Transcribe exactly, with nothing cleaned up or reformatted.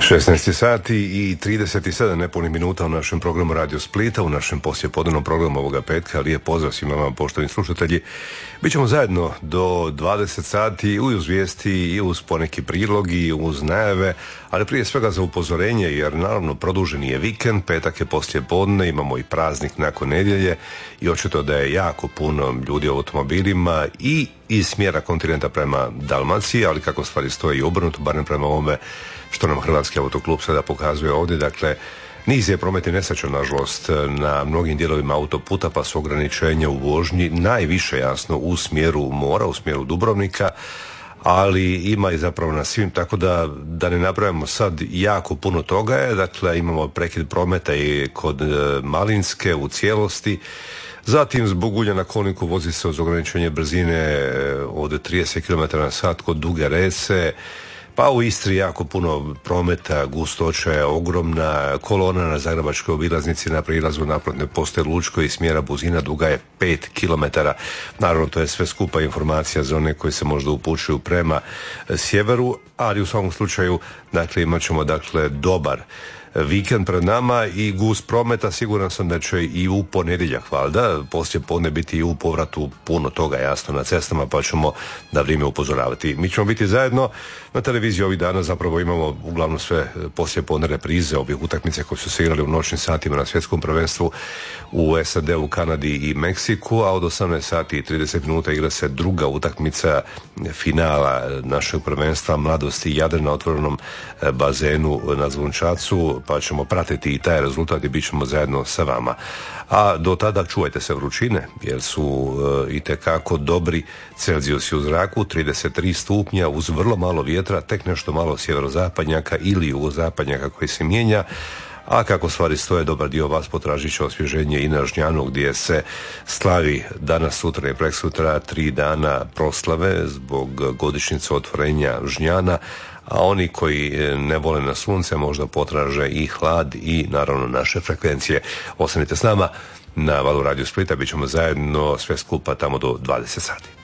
šesnaest sati i trideset sedam nepunih minuta u našem programu Radio Splita, u našem poslijepodnevnom programu ovoga petka. Lijep pozdrav svima vam, poštovani slušatelji. Bićemo zajedno do dvadeset sati i uz vijesti i uz poneki prilog i uz najave, ali prije svega za upozorenje, jer naravno produženi je vikend, petak je poslijepodne, imamo i praznik nakon nedjelje i očito da je jako puno ljudi u automobilima i iz smjera kontinenta prema Dalmaciji, ali kako stvari stoje i obrnuto, barem prema ovome što nam Hrvatski autoklub sada pokazuje ovdje. Dakle, niz je prometnih nesreća, nažalost, na mnogim dijelovima autoputa, pa su ograničenja u vožnji najviše jasno u smjeru mora, u smjeru Dubrovnika, ali ima i zapravo na svim, tako da da ne napravimo sad jako puno toga je. Dakle, imamo prekid prometa i kod Malinske u cijelosti. Zatim, zbog ulja na kolniku vozi se uz ograničenje brzine od trideset kilometara na sat kod Duge Rese. Pa u Istri jako puno prometa, gustoća je ogromna, kolona na Zagrebačkoj obilaznici na prilazu naprotne postaje Lučko i smjera Buzina duga je pet kilometara. Naravno, to je sve skupa informacija za one koji se možda upućuju prema sjeveru, ali u svakom slučaju, dakle, imat ćemo, dakle, dobar vikend pred nama i gust prometa. Siguran sam da će i u ponedjeljak, valjda, poslije podne biti i u povratu puno toga, jasno, na cestama, pa ćemo na vrijeme upozoravati. Mi ćemo biti zajedno na televiziji ovih dana, zapravo imamo uglavnom sve poslije podne reprize ovih utakmice koje su se igrali u noćnim satima na svjetskom prvenstvu u S A D-u, Kanadi i Meksiku, a od osamnaest sati i trideset minuta igra se druga utakmica finala našeg prvenstva Mladosti Jadran na otvorenom bazenu na Zvončacu, pa ćemo pratiti i taj rezultat i bit ćemo zajedno sa vama. A do tada čuvajte se vrućine, jer su e, itekako dobri Celzijusi u zraku, trideset tri stupnja uz vrlo malo vjetra, tek nešto malo sjeverozapadnjaka ili jugozapadnjaka koji se mijenja. A kako stvari stoje, dobar dio vas potražit će osvježenje i na Žnjanu, gdje se slavi danas, sutra i preksutra tri dana proslave zbog godišnjice otvorenja Žnjana, a oni koji ne vole na sunce možda potraže i hlad i naravno naše frekvencije. Ostanite s nama na valu Radio Splita, bit ćemo zajedno sve skupa tamo do dvadeset sati.